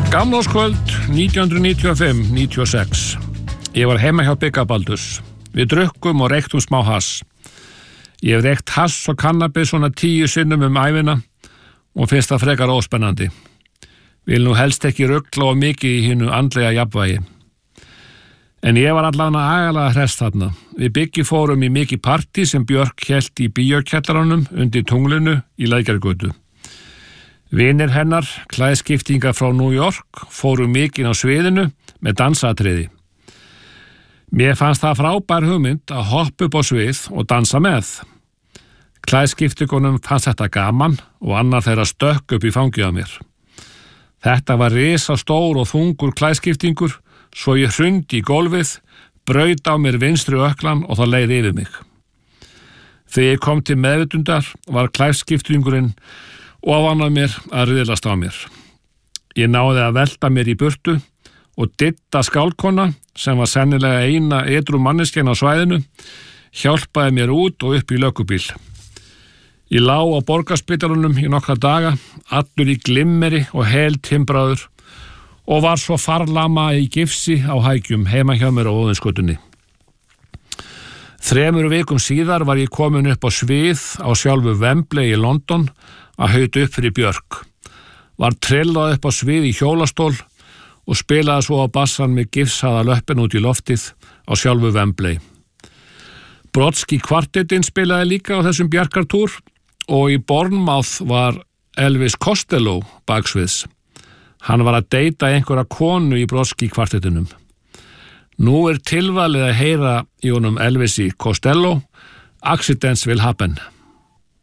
Gamlárskvöld 1995-96. Ég var heima hjá Bigga Baldurs. Við drukkum og reyktum smá hass. Ég hef reykt hass og kannabis svona 10 sinnum ævina og finnst það frekar óspennandi. Vil nú helst ekki rugla of mikið í hinu andlega jafnvægi. En ég var allavega agalega hress þarna. Við Biggi fórum í mikið partí sem Björk hélt í bíókjallaranum undir tunglinu í Lækjargötu. Vinir hennar, klæðskiptingar frá New York, fóru mikinn á sviðinu með dansatriði. Mér fannst það frábær hugmynd að hoppa upp á svið og dansa með. Klæðskiptingunum fannst þetta gaman og annar þeirra stökk upp í fangið á mér. Þetta var risastór og þungur klæðskiptingur, svo ég hrundi í gólfið, braut á mér vinstri öklan og það leið yfir mig. Þegar ég kom til meðvitundar var klæðskiptingurinn ofan á mér að riðlast á mér. Ég náði að velta mér í burtu og Didda skálkona, sem var sennilega eina edrú manneskjan á svæðinu, hjálpaði mér út og upp í löggubíl. Ég lá á Borgarspítalanum í nokkra daga, allur í glimmeri og heltimbraður og var svo farlama í gifsi á hækjum heima hjá mér á Óðinsgötunni. 3 vikum síðar var ég komin upp á svið á sjálfu Wembley í London að hauta upp fyrir Björk. Var trillað upp á svið í hjólastól og spilaði svo á bassan með gifsaða löppin út í loftið á sjálfu Wembley. Brodsky kvartettinn spilaði líka á þessum Bjarkartúr og í Bournemouth var Elvis Costello baksviðs. Hann var að deyta einhverja konu í Brodsky kvartettinum. Nú tilvalið að heyra í honum Elvisi Costello, Accidents Will Happen.